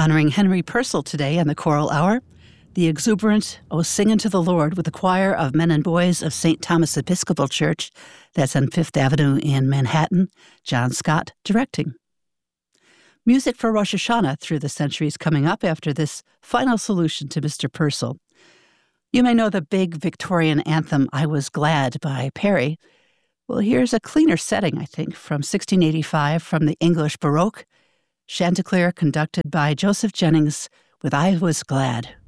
honoring Henry Purcell today in the Choral Hour. The exuberant "O Sing Unto the Lord" with the choir of men and boys of St. Thomas Episcopal Church, that's on Fifth Avenue in Manhattan, John Scott directing. Music for Rosh Hashanah through the centuries coming up after this final solution to Mr. Purcell. You may know the big Victorian anthem, "I Was Glad" by Perry. Well, here's a cleaner setting, I think, from 1685 from the English Baroque, Chanticleer conducted by Joseph Jennings with "I Was Glad."